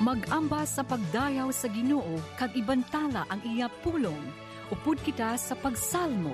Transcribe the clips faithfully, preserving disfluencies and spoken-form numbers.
Mag-ambas sa pagdayaw sa Ginoo kag ibantala ang iya pulong. Upod kita sa pagsalmo.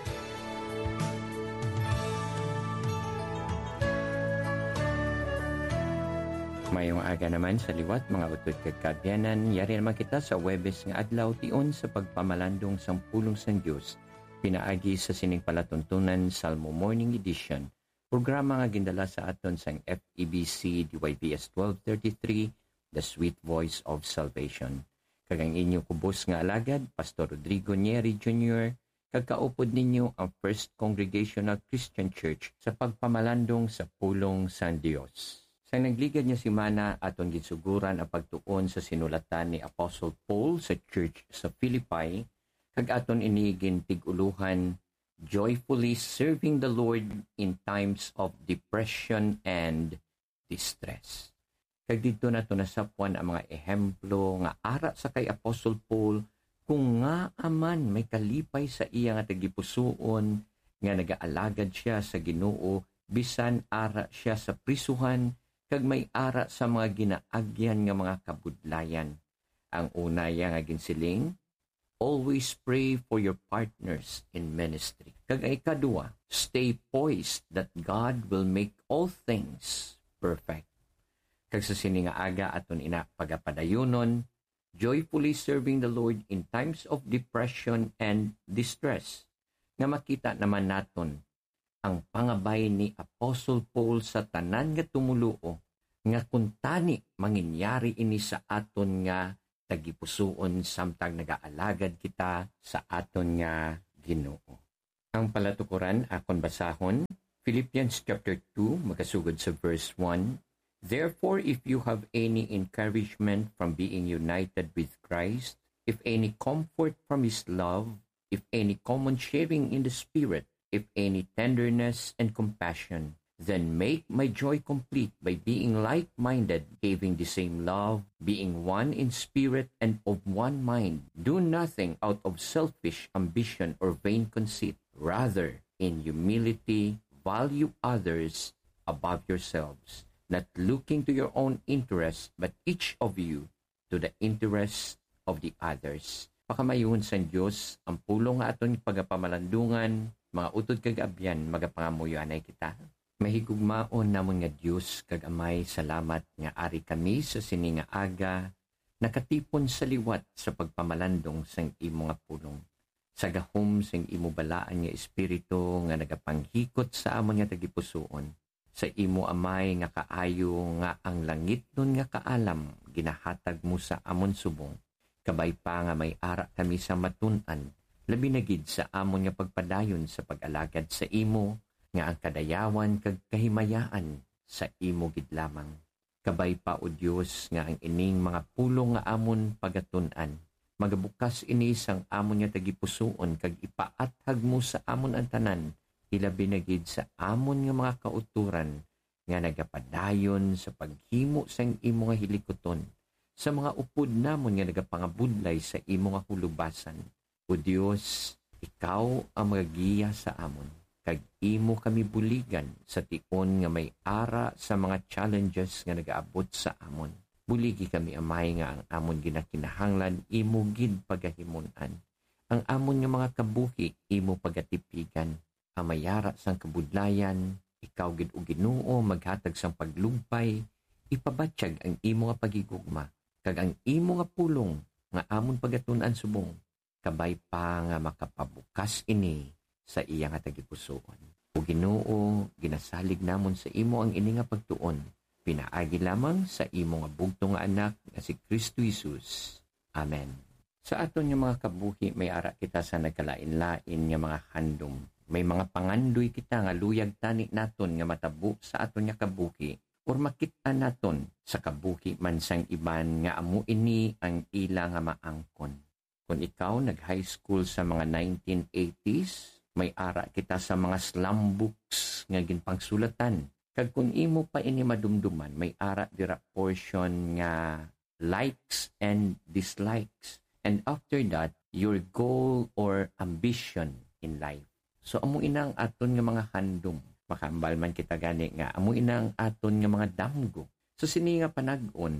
Mayong aga naman sa liwat mga utod kag kabyanan. Yari naman kita sa Huwebes nga adlaw tion sa pagpamalandong sang pulong sang Dios. Pinaagi sa sining palatuntunan Salmo Morning Edition. Programa nga gindala sa aton sang F E B C D Y B S twelve thirty-three, The Sweet Voice of Salvation. Kagang inyo kubos nga alagad, Pastor Rodrigo Nieri Junior, kagkaupod ninyo ang First Congregational Christian Church sa pagpamalandong sa pulong sang Dios. Sa nagligad niya si Mana, aton gitsuguran ang pagtuon sa sinulatan ni Apostle Paul sa church sa Philippi, kag aton inigin tig-uluhan, joyfully serving the Lord in times of depression and distress. Kag dito na ito nasapwan ang mga ehemplo nga ara sa kay Apostle Paul kung nga aman may kalipay sa iya nga tagipusoon nga nagaalagad siya sa Ginoo bisan ara siya sa prisuhan kag may ara sa mga ginaagyan nga mga kabudlayan. Ang una yang nga ginsiling, always pray for your partners in ministry. Kag ang ikadua, stay poised that God will make all things perfect. Kag sa sini nga aga aton ina pagapadayunon, joyfully serving the Lord in times of depression and distress. Nga makita naman naton ang pangabay ni Apostle Paul sa tanan nga tumuluo, nga kuntani manginyari ini sa aton nga tagipusoon samtang nagaalagad kita sa aton nga Ginoo. Ang palatukuran akon basahon, Philippians chapter two, makasugod sa verse one. Therefore, if you have any encouragement from being united with Christ, if any comfort from His love, if any common sharing in the Spirit, if any tenderness and compassion, then make my joy complete by being like-minded, having the same love, being one in spirit and of one mind. Do nothing out of selfish ambition or vain conceit. Rather, in humility, value others above yourselves, not looking to your own interest, but each of you to the interest of the others. Pakamayuhon sa Diyos, ang pulong nga aton pagapamalandungan, mga utod kag abyan, magapangamuyanay kita. Mahigugmaon namon nga Diyos kag amay, salamat nga ari kami sa sini nga aga, nakatipon sa liwat sa pagpamalandong sang imo nga pulong. Sa gahom sang imo balaan nga espiritu nga nagapanghikot sa amon nga tagipusoon. Sa imo amay nga kaayo nga ang langit nun nga kaalam, ginahatag mo sa amon subong. Kabay pa nga may ara kami sa matun-an, labi na gid sa amon nga pagpadayon sa pag-alagad sa imo, nga ang kadayawan kag kahimayaan sa imo gid lamang. Kabay pa o Dios nga ang ining mga pulong nga amon pagatun-an, magabukas ini sang amon nga tagipusoon kag ipaathag mo sa amon ang tanan, ilabi na gid sa amon nga mga kauturan nga nagapadayon sa paghimo sang imo nga hilikoton, sa mga upod namon nga nagapangabudlay sa imo nga hulubasan. O Dios, ikaw ang magagiya sa amon, kag imo kami buligan sa tion nga may ara sa mga challenges nga nagaabot sa amon. Buligi kami amay nga ang amon ginakinahanglan imo gid pagahimunan. Ang amon nga mga kabuhi imo pagatipigan. Ang mayara sang kabudlayan, ikaw gid o Ginoo maghatag sang paglugpay, ipabatsyag ang imo nga pagigugma, kag ang imo nga pulong nga amon pagatun-an subong, kabay pa nga makapabukas ini sa iya nga tagipusoon. O Ginoo, ginasalig namon sa imo ang ini nga pagtuon, pinaagi lamang sa imo nga bugto nga anak nga si Kristo Jesus. Amen. Sa aton nga mga kabuhi, may ara kita sa nagkalain-lain nga mga handom. May mga pangandoy kita nga luyag tani naton nga matabo sa aton nga kabuhi, or makita naton sa kabuhi man sang iban nga amo ini ang ila nga maangkon. Kung ikaw nag-high school sa mga nineteen eighties, may ara kita sa mga slam books nga ginpangsulatan. Kag kung imo pa ini madumduman, may ara dira portion nga likes and dislikes. And after that, your goal or ambition in life. So amo inang aton nga mga handom, makambal man kita gani nga amo inang aton nga mga damgo. So sini nga panag-on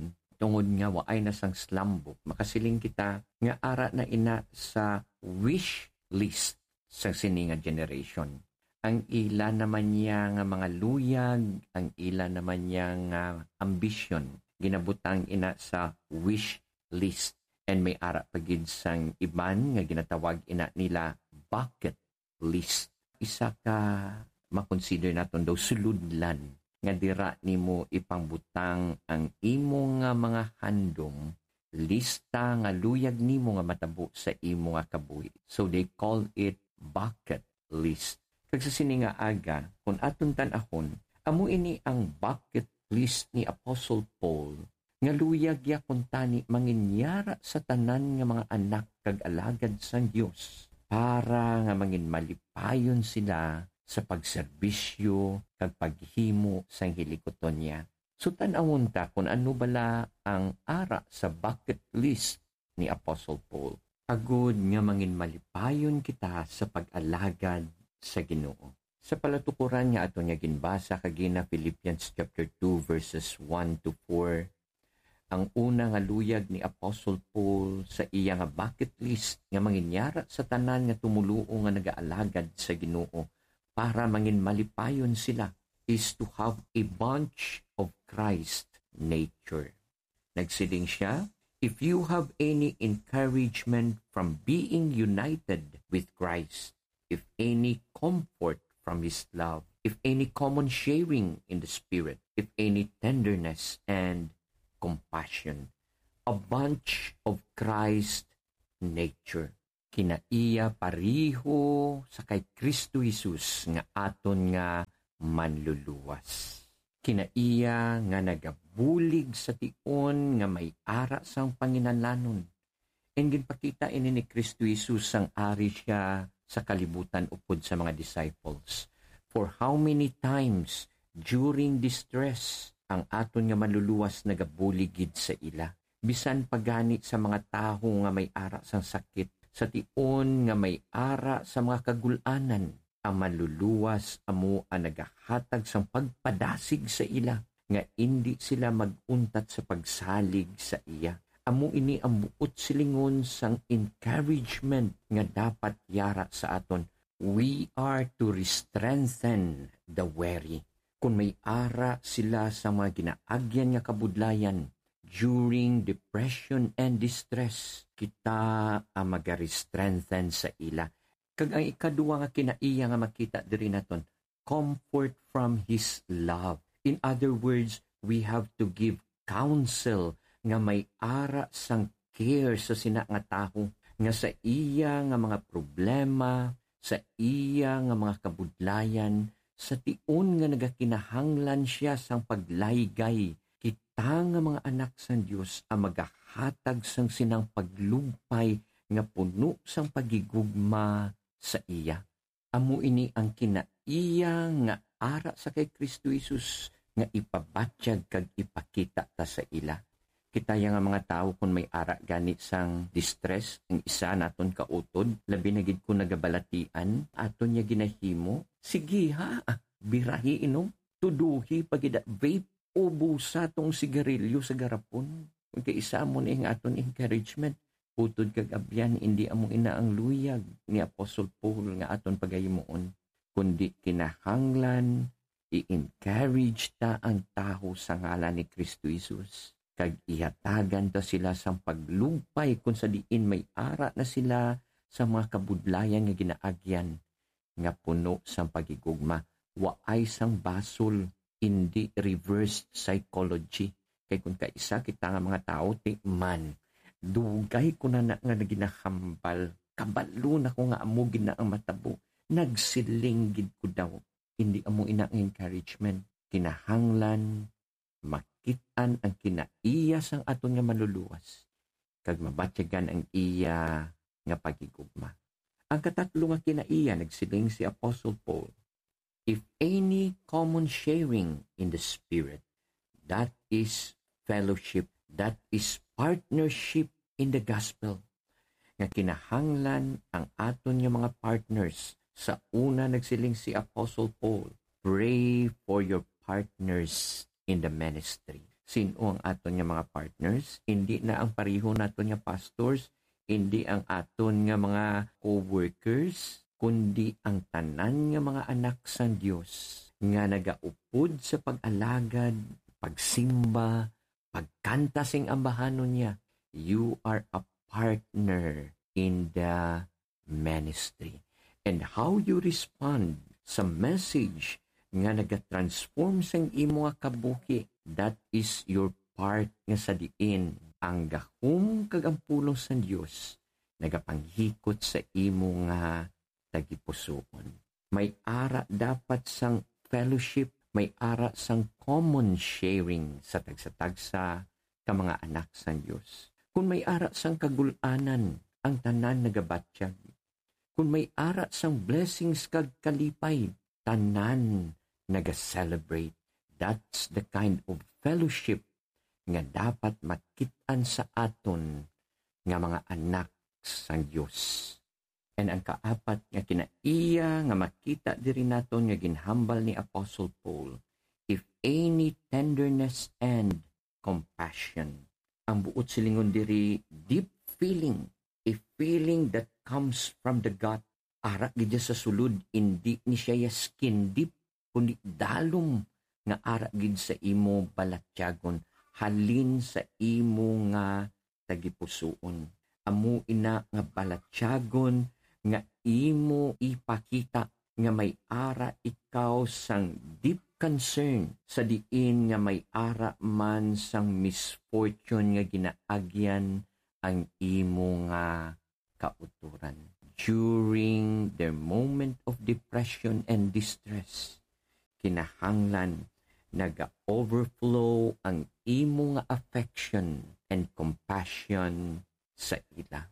tungod nga waay na sang slambok, makasiling kita nga ara na ina sa wish list sa sininga generation. Ang ila naman niya nga mga luyag, ang ila naman niya nga ambition, ginabutang ina sa wish list. And may ara pagid sang iban nga ginatawag ina nila bucket list. Isa ka makonsider naton daw suludlan nga dira nimo ipangbutang ang imo nga mga handom, lista nga luyag nimo nga matabo sa imo nga kabuhi. So they call it bucket list. Kag sa sini nga aga, kung aton tan-ahon, amo ini ang bucket list ni Apostle Paul nga luyag ya kuntani manginyara sa tanan nga mga anak kag alagad sang Dios para nga mangin malipayon sila sa pagserbisyo kag paghimo sang hilikoton niya. So tan-awon ta kung ano bala ang ara sa bucket list ni Apostle Paul. Agud nga mangin malipayon kita sa pag-alagad sa Ginoo. Sa palatukuran nga ato nga ginbasa kagina Philippians chapter two verses one to four, ang una nga luyag ni Apostle Paul sa iya nga bucket list nga manginyara sa tanan nga tumuluo nga nagaalagad sa Ginoo para mangin malipayon sila is to have a bunch of Christ nature. Nagsiling siya, if you have any encouragement from being united with Christ, if any comfort from His love, if any common sharing in the Spirit, if any tenderness and compassion, a bunch of Christ nature. Kinaiya pariho sa kay Kristo Jesus nga aton nga manluluwas. Kinaiya nga nagabulig sa tion nga may ara sang panginanlanon. And ginpakita ini ni Kristo Jesus sang ari siya sa kalibutan upod sa mga disciples. For how many times during distress ang aton nga manluluwas nagabuligid sa ila. Bisan pagani sa mga taho nga may ara sang sakit, sa tion nga may ara sa mga kagulanan, ang manluluwas amo ang nagahatag sang pagpadasig sa ila, nga hindi sila maguntat sa pagsalig sa iya. Amo ini ang buot silingon sang encouragement nga dapat yara sa aton. We are to re-strengthen the weary. Kung may ara sila sa mga ginaagyan nga kabudlayan during depression and distress, kita ang mag-strengthen sa ila. Kag ang ikaduwa nga kinaiya nga makita diri naton, comfort from His love. In other words, we have to give counsel nga may ara sang care sa sina nga taho, nga sa iya nga mga problema, sa iya nga mga kabudlayan, sa tion nga nagakinahanglan siya sang paglaygay, kita nga mga anak sang Dios ang magahatag sang sinang paglumpay nga puno sang pagigugma sa iya. Amo ini ang kinaiya nga ara sa kay Kristo Jesus nga ipabatyag kag ipakita ta sa ila. Kita nga mga tao kung may ara ganit sang distress, ang isa naton kautod, labi na gid ko nagabalatian, aton niya ginahimo, sige ha, birahi inom, tuduhi pagida vape, ubusa tong sigarilyo sa garapon. Kung isa mo na yung aton encouragement, putod kag abyan, hindi among ina ang luyag ni Apostle Paul nga aton pagayimoon, kundi kinahanglan, i-encourage ta ang taho sa ngalan ni Kristo Jesus. Kag ihatagan ta sila sang paglumpay kung sa diin may ara na sila sa mga kabudlayan nga ginaagyan nga puno sang pagigugma. Waay sang basol, hindi reverse psychology. Kay kung kaisa kita nga mga tao, ti man, dugay ko na na nga naginahambal, kabalo na ko nga amo gina ang matabo, nagsilinggid ko daw, hindi amo ina encouragement, kinahanglan, makitaan ang kinaiya sang aton nga maluluwas, kag mabatyagan ang iya nga pagigugma. Ang katatlo nga kinaiya, nagsiling si Apostle Paul, if any common sharing in the Spirit, that is fellowship, that is partnership in the gospel. Nga kinahanglan ang aton nga mga partners. Sa una nagsiling si Apostle Paul, pray for your partners in the ministry. Sino ang aton nga mga partners? Hindi na ang pareho naton nga pastors, hindi ang aton nga mga co-workers, kundi ang tanan nga mga anak sang Dios nga nagaupod sa pag-alagad, pagsimba, pagkanta sing ambahanon niya. You are a partner in the ministry. And how you respond sa message nga nagatransform sang imo nga kabuhi, that is your part nga sa diin ang gahom kag ang pulong sa Dios nagapanghikot sa imo nga tagipusoon. May ara dapat sang fellowship, may ara sang common sharing sa tagsa-tagsa ka mga anak sang Dios. Kung may ara sang kagulanan, ang tanan nagabatyag. Kung may ara sang blessings kag kalipay, tanan naga-celebrate. That's the kind of fellowship nga dapat makitaan sa aton nga mga anak sang Dios. And ang kaapat nga kinaiya nga makita diri naton nga ginhambal ni Apostle Paul, if any tenderness and compassion. Ang buot silingon diri, deep feeling, a feeling that comes from the gut. Ara gid sa sulod, hindi ni siya skin deep, kundi dalom nga ara gid sa imo balatyagon, halin sa imo nga tagipusoon. Amo ina nga balatyagon nga imo ipakita nga may ara ikaw sang deep concern sa diin nga may ara man sang misfortune nga ginaagyan ang imo nga kauturan. During their moment of depression and distress, kinahanglan naga-overflow ang imo nga affection and compassion sa ila.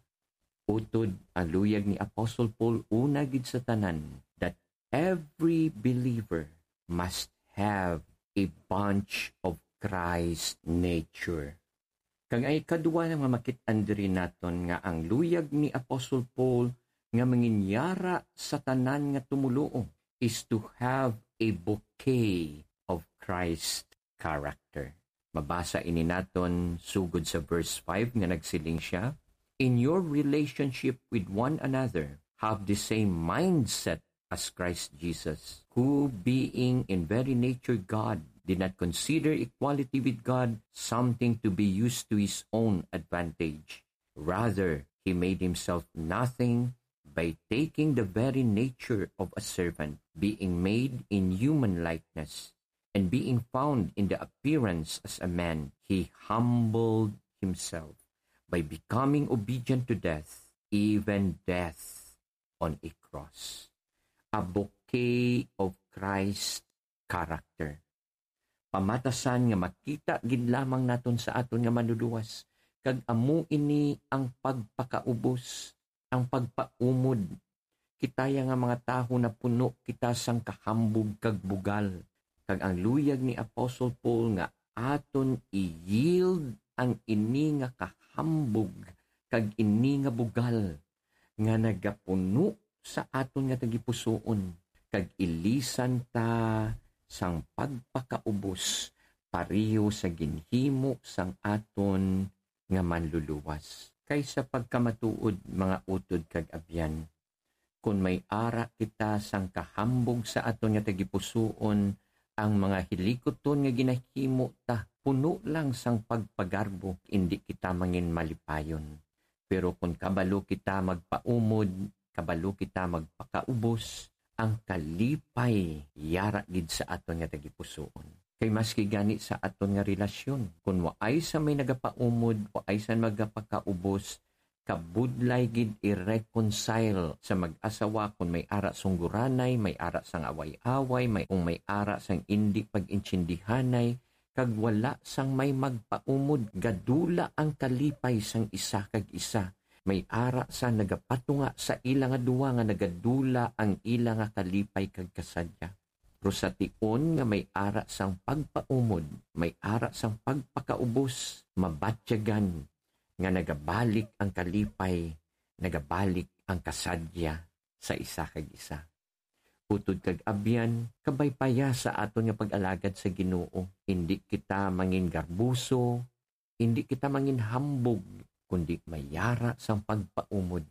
Utod ang luyag ni Apostle Paul una gid sa tanan that every believer must have a bunch of Christ nature. Kang ay kadua nga makit-an diri naton nga ang luyag ni Apostle Paul nga manginyara sa tanan nga tumuluo is to have a bouquet of Christ character. Mabasa ini naton sugod sa verse five nga nagsiling siya, in your relationship with one another, have the same mindset as Christ Jesus, who being in very nature God, did not consider equality with God something to be used to his own advantage. Rather, he made himself nothing by taking the very nature of a servant, being made in human likeness, and being found in the appearance as a man, he humbled himself by becoming obedient to death, even death on a cross. A bouquet of Christ character. Pamatasan nga makita gid lamang naton sa aton nga manluluwas, kag amo ini ang pagpakaubos, ang pagpaumod. Kitaya nga mga taho na puno kita sang kahambog kag bugal. Kag ang luyag ni Apostle Paul nga aton i-yield ang ini nga kahambog kag ini nga bugal nga nagapuno sa aton nga tagipusoon, kag ilisan ta sang pagpakaubos pariyo sa ginhimo sang aton nga manluluwas. Kaysa pagkamatuod mga utod kag abyan, kung may ara kita sang kahambog sa aton nga tagipusoon, ang mga hilikoton nga ginahimo ta puno lang sang pagpagarbo, hindi kita mangin malipayon. Pero kung kabalo kita magpaumod, kabalo kita magpakaubos, ang kalipay yara gid sa aton nga tagipusoon. Kay maski gani sa aton nga relasyon, kung waay sa may nagapaumod, waay sa magapakaubos, kabudlay gid i-reconcile sa mag-asawa kung may ara sungguranay, may ara sang away-away, may kung may ara sang indi pag-intsindihanay, kag wala sang may magpaumod, gadula ang kalipay sang isa kag isa. May ara sa nagapatunga sa ila nga duwa nga nagadula ang ila nga kalipay kag kasadya. Pero sa tion nga may ara sang pagpaumod, may ara sang pagpakaubos, mabatyagan nga nagabalik ang kalipay, nagabalik ang kasadya sa isa kag isa. Utod kag abyan, kabay paya sa aton nga pag-alagad sa Ginoo. Hindi kita mangin garbuso, hindi kita mangin hambog, kundi mayara sang pagpaumod.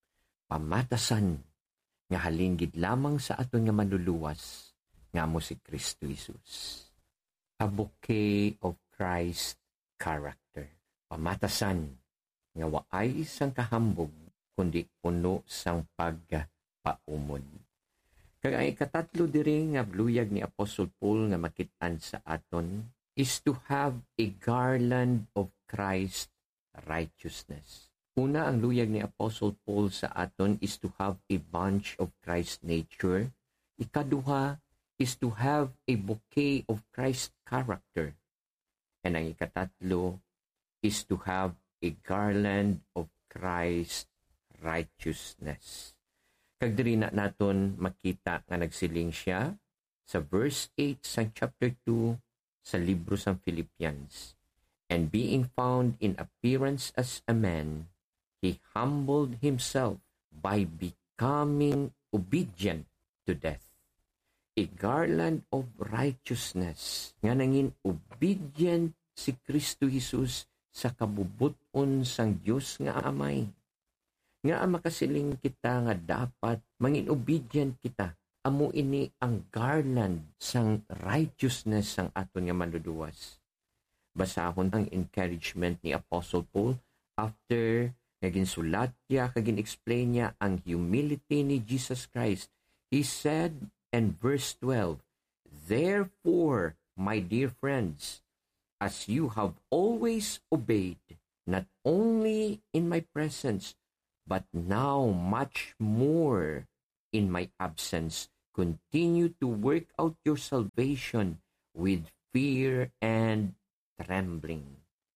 Pamatasan nga halinggid lamang sa aton nga manluluwas, nga mo si Kristo Jesus. A bouquet of Christ character. Pamatasan nga waay sang kahambog, kundi puno sang pagpaumod. Kag ang ikatatlo diri nga bluyag ni Apostle Paul nga makit-an sa aton is to have a garland of Christ righteousness. Una, ang luyag ni Apostle Paul sa aton is to have a bunch of Christ nature. Ikaduha is to have a bouquet of Christ character. And ang ikatatlo is to have a garland of Christ righteousness. Kag diri na naton makita nga nagsiling siya sa verse eight sa chapter two sa libro sang Philippians. And being found in appearance as a man, he humbled himself by becoming obedient to death. A garland of righteousness nga nangin obedient si Kristo Jesus sa kabubuton sang Dios nga Amay. Nga ang makasiling kita nga dapat mangin obedient kita. Amo ini ang garland sang righteousness sang aton nga manluduwas. Basahon ang encouragement ni Apostle Paul after naging sulat niya, kagin explain niya ang humility ni Jesus Christ. He said in verse twelve, "Therefore, my dear friends, as you have always obeyed, not only in my presence, but now much more in my absence, continue to work out your salvation with fear and trembling."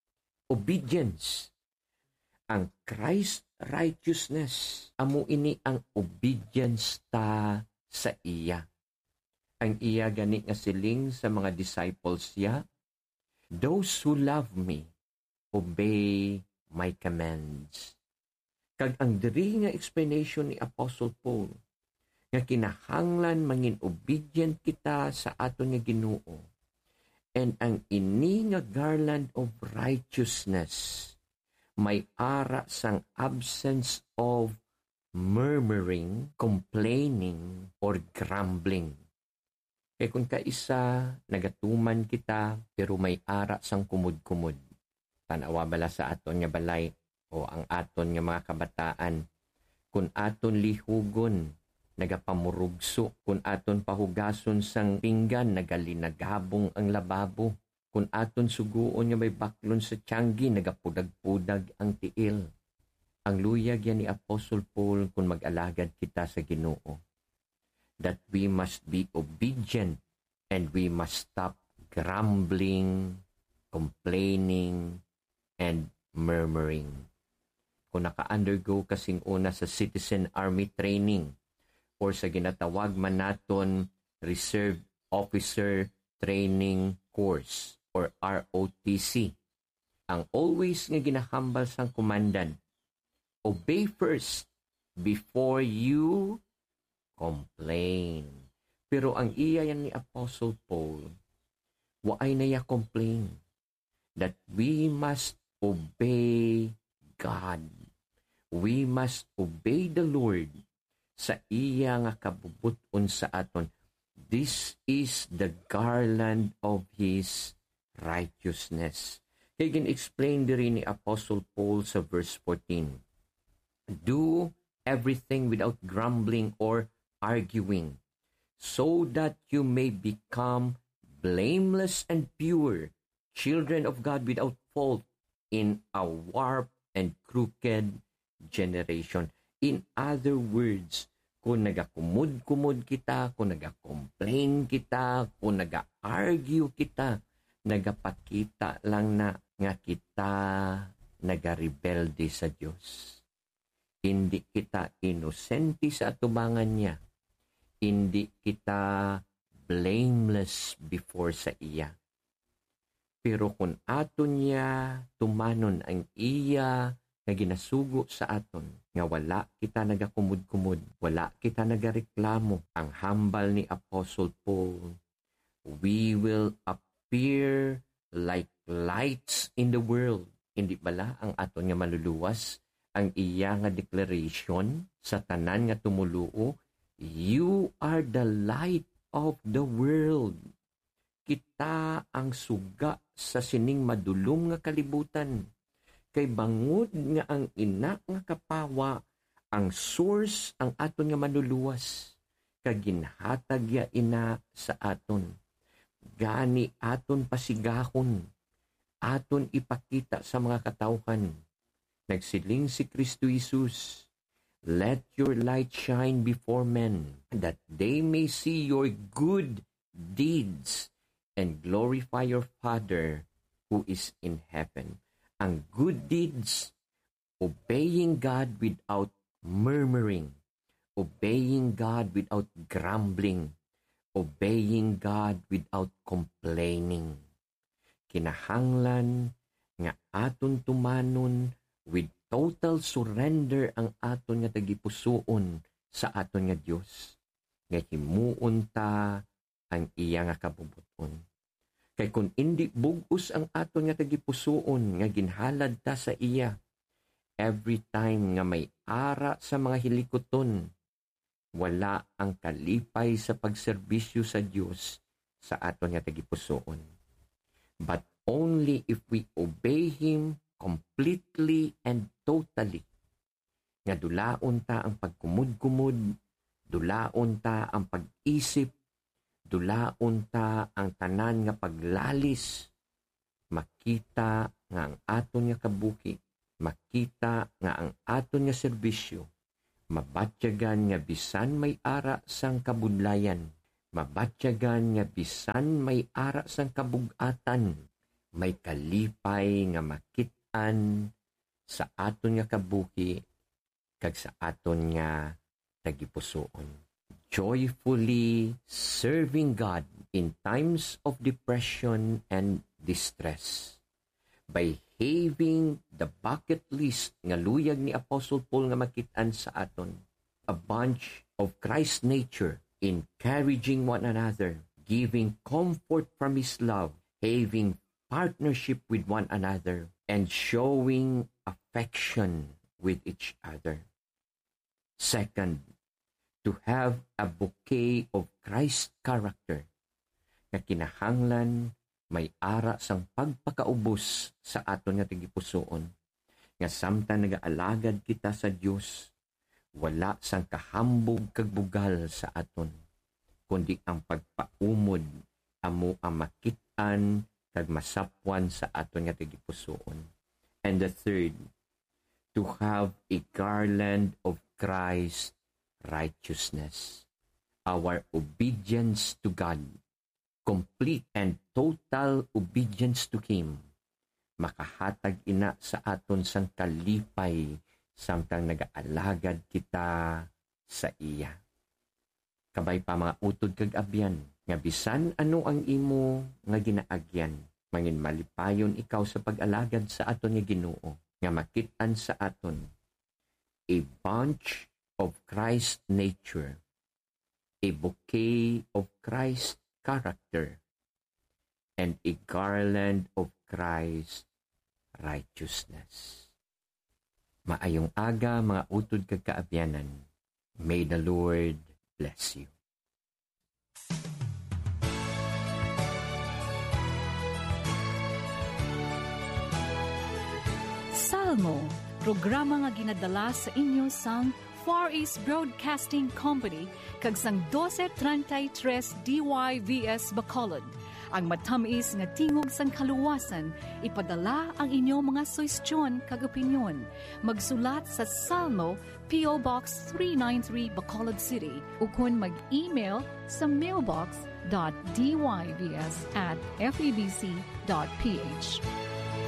Obedience. Ang Christ righteousness, amo ini ang obedience ta sa iya. Ang iya gani nga siling sa mga disciples niya, "Those who love me, obey my commands." Kag ang diri nga explanation ni Apostle Paul, nga kinahanglan mangin obedient kita sa aton nga Ginoo. And ang ini nga garland of righteousness, may ara sang absence of murmuring, complaining, or grumbling. Kaya kung kaisa, nagatuman kita, pero may ara sang kumud-kumud. Tanawa bala sa aton nga balay, o ang aton nga mga kabataan, kung aton lihugon, nagapamurugso, kung aton pahugason sang pinggan, nagalinagabong ang lababo, kung aton suguon nga may baklon sa tiyanggi, nagapudag-pudag ang tiil. Ang luyag yan ni Apostle Paul kung mag-alagad kita sa Ginoo, that we must be obedient and we must stop grumbling, complaining, and murmuring. Kung naka-undergo kasing una sa Citizen Army Training or sa ginatawag man naton Reserve Officer Training Course or R O T C, ang always nga ginahambal sang komandan, obey first before you complain. Pero ang iya yan ni Apostle Paul, waay na ya complain, that we must obey God. We must obey the Lord sa iya nga kabubuton sa aton. This is the garland of His righteousness. Kaya gin-explain diri ni Apostle Paul sa verse fourteen. Do everything without grumbling or arguing, so that you may become blameless and pure, children of God without fault in a warped and crooked generation. In other words, kung nagakumud-kumud kita, kung nagacomplain kita, kung naga-argue kita, nagapakita lang na nga kita nagarebelde sa Diyos. Hindi kita inosente sa atubangan niya. Hindi kita blameless before sa iya. Pero kung aton niya tumanon ang iya nga ginasugo sa aton, nga wala kita nagakumud-kumud, wala kita nagareklamo. Ang hambal ni Apostle Paul, we will appear like lights in the world. Hindi bala ang aton nga maluluwas ang iya nga declaration sa tanan nga tumuluo, you are the light of the world. Kita ang suga sa sining madulom nga kalibutan. Kay bangod nga ang ina nga kapawa, ang source ang aton nga manuluwas, kaginhatag ya ina sa aton. Gani aton pasigahon, aton ipakita sa mga katawhan. Nagsiling si Kristo Jesus, let your light shine before men, that they may see your good deeds and glorify your Father who is in heaven. Ang good deeds, obeying God without murmuring, obeying God without grumbling, obeying God without complaining. Kinahanglan nga aton tumanon with total surrender ang aton nga tagipusoon sa aton nga Dios, nga himuon ta ang iya nga kabubuton. Kay kung hindi bugos ang aton nga tagipusoon nga ginhalad ta sa iya, every time nga may ara sa mga hilikoton, wala ang kalipay sa pagserbisyo sa Dios sa aton nga tagipusoon. But only if we obey Him completely and totally. Nga dulaon ta ang pagkumud-kumud, dulaon ta ang pag-isip, dulaon ta ang tanan nga paglalis, makita nga ang aton nga kabuki, makita nga ang aton nga serbisyo, mabatyagan nga bisan may ara sang kabudlayan, mabatyagan nga bisan may ara sang kabugatan, may kalipay nga makitaan sa aton nga kabuki kag sa aton nga tagipusoon. Joyfully serving God in times of depression and distress. By having the bucket list nga luyag ni Apostle Paul nga makitaan sa aton, a bunch of Christ's nature, encouraging one another, giving comfort from His love, having partnership with one another, and showing affection with each other. Second, to have a bouquet of Christ's character na kinahanglan may ara sang pagpakaubos sa aton nga tagipusoon. Nga samtang nagaalagad kita sa Dios, wala sang kahambog kag bugal sa aton, kundi ang pagpaumod amo ang makit-an kag masapwan sa aton nga tagipusoon. And the third, to have a garland of Christ righteousness, our obedience to God, complete and total obedience to Him, makahatag ina sa aton sang kalipay samtang nagaalagad kita sa iya. Kabay pa mga utod kag abyan, nga bisan ano ang imo nga ginaagyan, mangin malipayon ikaw sa pag-alagad sa aton nga Ginoo, nga makit-an sa aton a bunch of Christ's nature, a bouquet of Christ's character, and a garland of Christ's righteousness. Maayong aga mga utod kag kaabyanan. May the Lord bless you. Salmo, programa nga ginadala sa inyo sang Far East Broadcasting Company kag sang twelve thirty-three D Y V S Bacolod. Ang matamis nga tingog sang kaluwasan, ipadala ang inyong mga suwestyon kag opinyon. Magsulat sa Salmo, P O Box three ninety-three Bacolod City, ukon mag-email sa mailbox dot d y v s at f e b c dot p h.